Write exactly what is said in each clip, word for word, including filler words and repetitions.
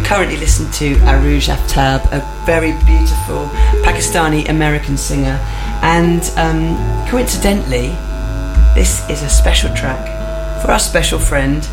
currently listening to Arooj Aftab, a very beautiful Pakistani-American singer. And um, coincidentally, this is a special track for our special friend,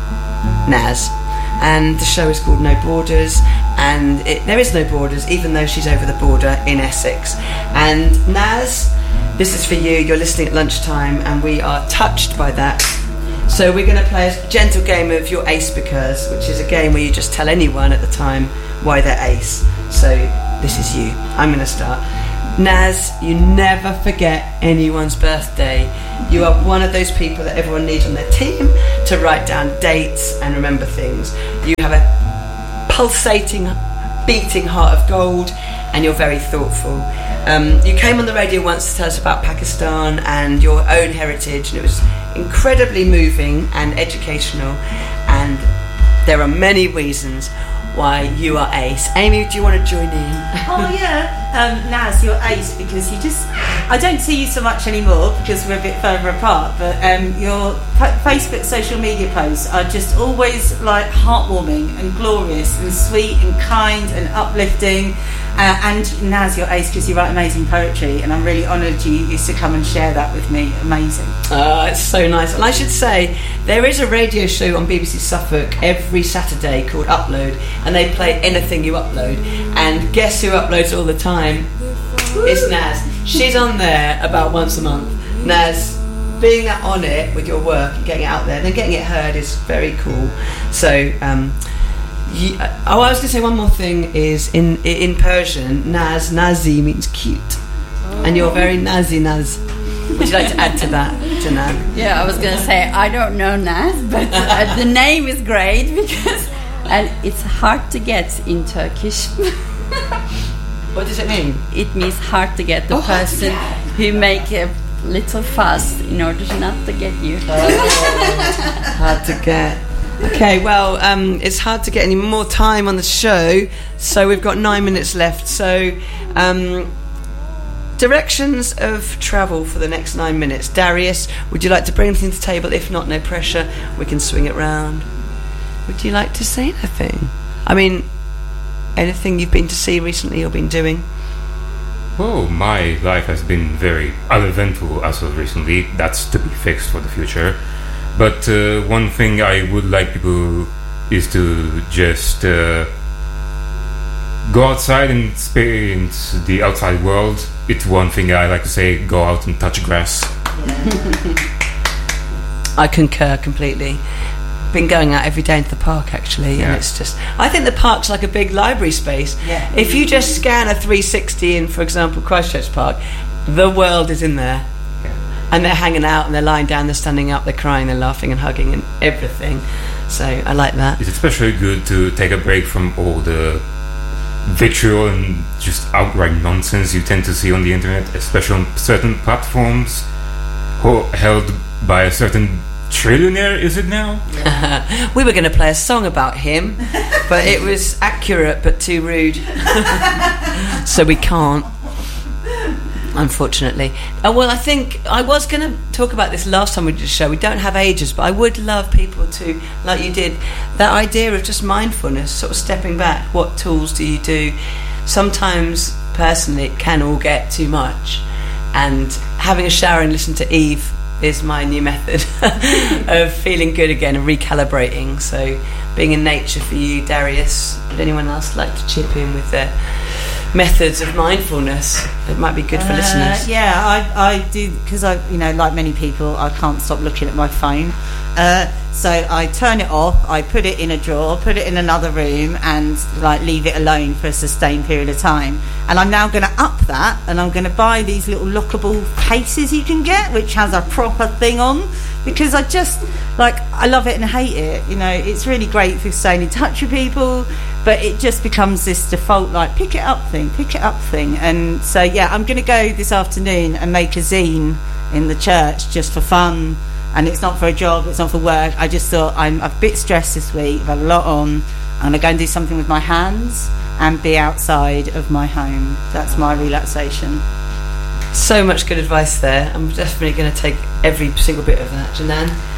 Naz. And the show is called No Borders, and it, there is no borders, even though she's over the border in Essex. And Naz, this is for you. You're listening at lunchtime, and we are touched by that. So we're going to play a gentle game of Your Ace Because, which is a game where you just tell anyone at the time why they're ace. So this is you. I'm going to start. Naz, you never forget anyone's birthday. You are one of those people that everyone needs on their team to write down dates and remember things. You have a pulsating, beating heart of gold, and you're very thoughtful. Um, you came on the radio once to tell us about Pakistan and your own heritage, and it was incredibly moving and educational, and there are many reasons why you are ace. Amy, do you want to join in? Oh yeah, um, Naz, you're ace because you just, I don't see you so much anymore because we're a bit further apart, but um, your fa- Facebook social media posts are just always like heartwarming and glorious and sweet and kind and uplifting. Uh, and Naz, you're ace because you write amazing poetry, and I'm really honoured you used to come and share that with me. Amazing. Oh, it's so nice. And I should say, there is a radio show on B B C Suffolk every Saturday called Upload, and they play anything you upload. And guess who uploads all the time? It's Naz. She's on there about once a month. Naz, being on it with your work and getting it out there, then getting it heard is very cool. So, um... Yeah, oh, I was going to say one more thing is in in Persian, Naz, Nazi means cute. Oh. And you're very Nazi, Naz. Would you like to add to that, Janan? Yeah, I was going to say, I don't know Naz, but uh, the name is great because, and it's hard to get in Turkish. What does it mean? It means hard to get, the oh, person who make a little fuss in order not to get you. Oh, hard to get. Okay, well, um, it's hard to get any more time on the show, so we've got nine minutes left. So, um, directions of travel for the next nine minutes. Darius, would you like to bring anything to the table? If not, no pressure. We can swing it round. Would you like to say anything? I mean, anything you've been to see recently or been doing? Oh, my life has been very uneventful as of recently. That's to be fixed for the future. But uh, one thing I would like people is to just uh, go outside and experience the outside world. It's one thing I like to say, go out and touch grass. I concur completely. Been going out every day into the park actually, yeah. And it's just, I think the park's like a big library space. Yeah. If you just scan a three sixty in, for example, Christchurch Park, the world is in there. And they're hanging out and they're lying down, they're standing up, they're crying, they're laughing and hugging and everything. So I like that. It's especially good to take a break from all the vitriol and just outright nonsense you tend to see on the internet, especially on certain platforms ho- held by a certain trillionaire, is it now? We were going to play a song about him, but it was accurate but too rude. So we can't. Unfortunately. Uh, well, I think I was going to talk about this last time we did a show. We don't have ages, but I would love people to, like you did, that idea of just mindfulness, sort of stepping back. What tools do you do? Sometimes, personally, it can all get too much. And having a shower and listen to Eve is my new method of feeling good again and recalibrating. So, being in nature for you, Darius, would anyone else like to chip in with their methods of mindfulness? It might be good for uh, listeners. Yeah, I, I do, because I, you know, like many people, I can't stop looking at my phone. Uh, so I turn it off, I put it in a drawer, put it in another room, and like leave it alone for a sustained period of time. And I'm now going to up that, and I'm going to buy these little lockable cases you can get, which has a proper thing on, because I just like I love it and hate it. You know, it's really great for staying in touch with people, but it just becomes this default like pick it up thing, pick it up thing. And so yeah, I'm going to go this afternoon and make a zine in the church just for fun. And it's not for a job, it's not for work. I just thought I'm a bit stressed this week, I've had a lot on. I'm going to go and do something with my hands and be outside of my home. That's my relaxation. So much good advice there. I'm definitely going to take every single bit of that. Janan?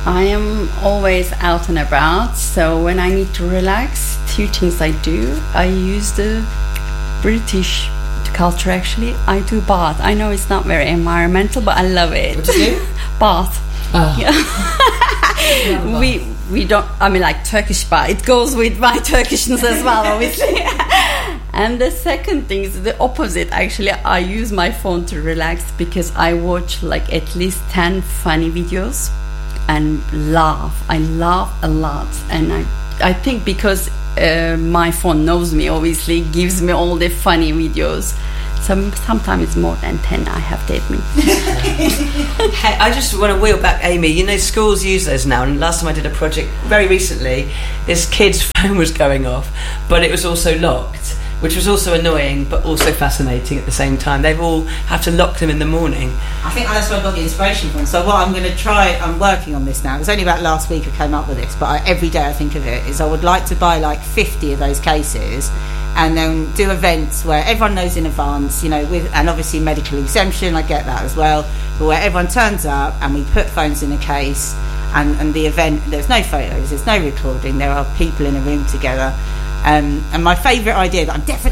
I am always out and about, so when I need to relax, two things I do. I use the British culture, actually. I do bath. I know it's not very environmental, but I love it. What do you do? Bath. Oh. Yeah. we we don't, I mean, like Turkish bath. It goes with my Turkishness as well, obviously. And the second thing is the opposite. Actually, I use my phone to relax because I watch like at least ten funny videos and laugh. I laugh a lot, and I I think because uh, my phone knows me, obviously gives me all the funny videos. Some sometimes it's more than ten, I have to admit. Hey, I just want to wheel back, Amy. You know, schools use those now, and last time I did a project very recently, this kid's phone was going off, but it was also locked, which was also annoying but also fascinating at the same time. They've all have to lock them in the morning. I think that's where I got the inspiration from. So what I'm going to try, I'm working on this now. It was only about last week I came up with this, but I, every day I think of it, is I would like to buy like fifty of those cases and then do events where everyone knows in advance, you know, with, and obviously medical exemption, I get that as well, but where everyone turns up and we put phones in a case, and, and the event, there's no photos, there's no recording, there are people in a room together. Um, and my favourite idea that I'm definitely